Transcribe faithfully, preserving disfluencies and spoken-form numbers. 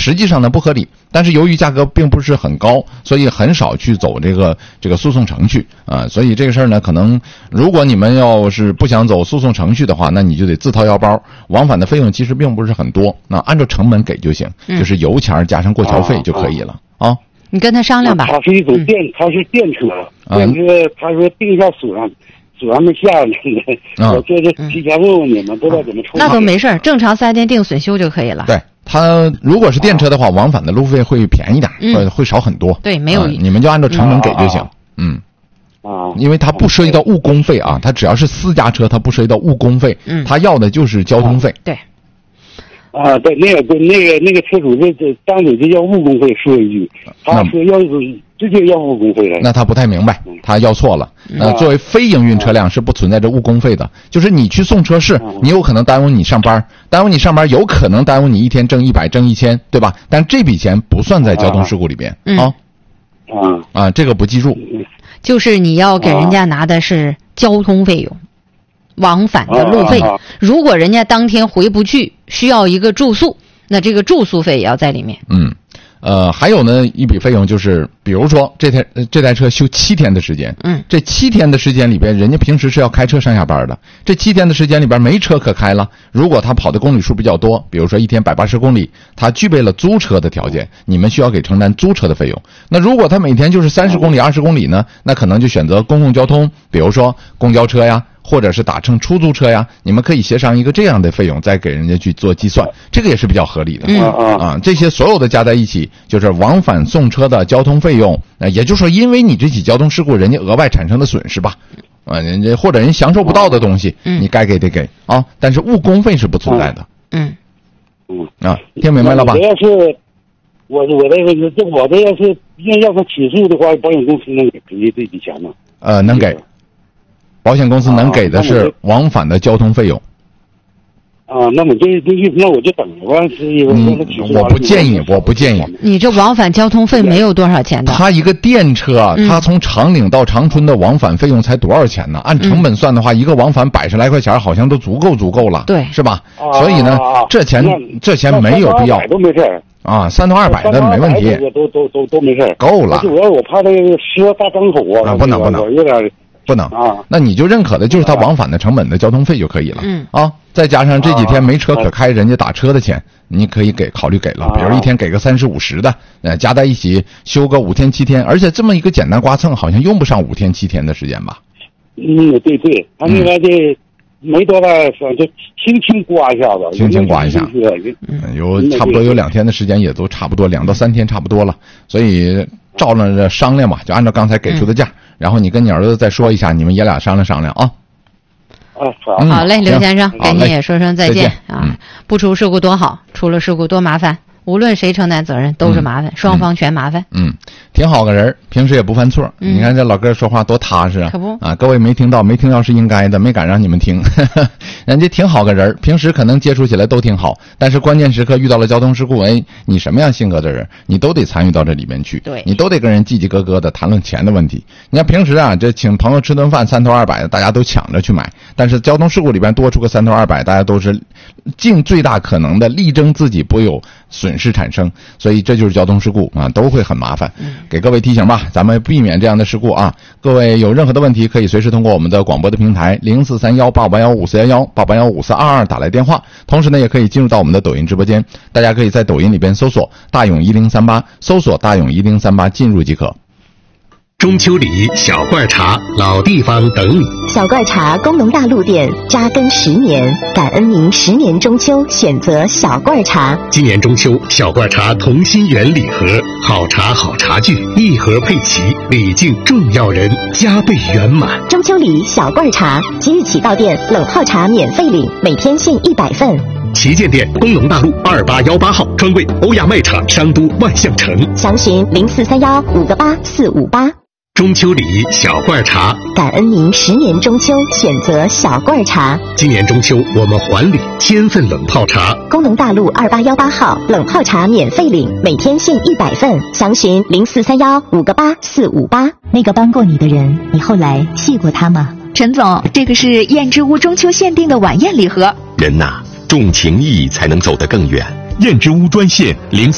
实际上呢不合理。但是由于价格并不是很高，所以很少去走这个这个诉讼程序啊。所以这个事儿呢，可能如果你们要是不想走诉讼程序的话，那你就得自掏腰包。往返的费用其实并不是很多，那按照成本给就行， 嗯、 就是油钱加上过桥费就可以了啊。啊你跟他商量吧。 它是一种电，嗯、它是电车，电车，他说定下锁上。锁上没下呢， 啊、 我这是提前问问你们，不知道怎么处理。 那都没事，正常四 S 店定损修就可以了。 对，他如果是电车的话，往返的路费会便宜点， 嗯、 会会少很多。 对，没有、 啊，你们就按照成本给就行。嗯。 啊， 因为它不涉及到误工费啊，它只要是私家车，它不涉及到误工费， 嗯， 它要的就是交通费。 啊对。 啊，对，那个那个那个车主这这张嘴就要误工费，说一句，他说要直接要误工费了。 那他不太明白，他要错了。那、嗯、作为非营运车辆是不存在着误工费的，就是你去送车是，你有可能耽误你上班，耽误你上班有可能耽误你一天挣一百挣一千，对吧？但这笔钱不算在交通事故里边啊。 啊啊，这个不记住。 就是你要给人家拿的是交通费用。往返的路费，如果人家当天回不去，需要一个住宿，那这个住宿费也要在里面。 嗯，呃，还有呢，一笔费用就是，比如说这台这台车休七天的时间， 嗯， 这七天的时间里边，人家平时是要开车上下班的，这七天的时间里边没车可开了。如果他跑的公里数比较多，比如说一天百八十公里，他具备了租车的条件，你们需要给承担租车的费用。那如果他每天就是三十公里、二十公里呢，那可能就选择公共交通，比如说公交车呀。或者是打乘出租车呀，你们可以协商一个这样的费用，再给人家去做计算，这个也是比较合理的。 嗯啊，这些所有的加在一起，就是往返送车的交通费用。那也就是说，因为你这起交通事故，人家额外产生的损失吧，啊，人家或者人享受不到的东西， 嗯、 你该给得给啊。但是误工费是不存在的。 嗯嗯啊，听明白了吧？ 我要是我我这个这我这要是要要是起诉的话，保险公司能给赔这笔钱吗？ 呃，能给。保险公司能给的是往返的交通费用。 啊，那么这这意思，那我就等着吧。 嗯，我不建议，我不建议。 你这往返交通费没有多少钱的。 他一个电车， 嗯、 他从长岭到长春的往返费用才多少钱呢？按成本算的话，嗯、一个往返百十来块钱，好像都足够足够了， 对， 是吧？ 啊、 所以呢，这钱这钱没有必要。 都没事啊，三到二百的没问题， 都都都都没事， 够了。 主要我怕这个车大张口啊， 啊不能不能， 有点。 不能啊， 那你就认可的就是他往返的成本的交通费就可以了。 嗯啊，再加上这几天没车可开，人家打车的钱，你可以给考虑给了，比如一天给个三十五十的，呃，加在一起休个五天七天，而且这么一个简单刮蹭，好像用不上五天七天的时间吧？ 嗯，对对，他那个这没多大事，就轻轻刮一下子， 轻轻刮一下，嗯，有差不多有两天的时间，也都差不多两到三天差不多了，所以照着商量嘛，就按照刚才给出的价。嗯，然后你跟你儿子再说一下，你们爷俩商量商量啊。 啊，好， 嗯、 好嘞，刘先生，赶紧也说声再见啊！ 嗯、 不出事故多好，出了事故多麻烦。无论谁承担责任都是麻烦， 嗯、 双方全麻烦。 嗯，挺好个人，平时也不犯错。 嗯、 你看这老哥说话多踏实啊！ 可不啊，各位没听到，没听到是应该的，没敢让你们听。人家挺好个人，平时可能接触起来都挺好，但是关键时刻遇到了交通事故，哎，你什么样性格的人，你都得参与到这里面去。 对， 你都得跟人叽叽咯咯的谈论钱的问题。你看平时啊，这请朋友吃顿饭三头二百的，大家都抢着去买，但是交通事故里边多出个三头二百，大家都是尽最大可能的力争自己不有损失产生。所以这就是交通事故啊，都会很麻烦。给各位提醒吧，咱们避免这样的事故啊。各位有任何的问题，可以随时通过我们的广播的平台零四三幺八八幺五四幺幺八八幺五四二二打来电话。同时呢，也可以进入到我们的抖音直播间，大家可以在抖音里边搜索大勇一零三八，搜索大勇一零三八进入即可。 中秋礼小罐茶，老地方等你。 小罐茶工农大陆店扎根十年，感恩您十年中秋选择小罐茶。 今年中秋，小罐茶同心圆礼盒，好茶好茶具，一盒配齐，礼敬重要人，加倍圆满。 中秋礼小罐茶，即日起到店冷泡茶免费领，每天限一百份。 旗舰店工农大路二八幺八号，专柜欧亚卖场商都万象城。 详询零四三幺五个八四五八。 中秋礼小罐茶， 感恩您十年中秋选择小罐茶。 今年中秋我们还礼千份冷泡茶。 工农大路二八幺八号，冷泡茶免费领，每天限一百份。详询零四三幺五个八四五八。 那个帮过你的人，你后来气过他吗？ 陈总，这个是燕之屋中秋限定的晚宴礼盒。 人呐，重情义才能走得更远。 燕之屋专线零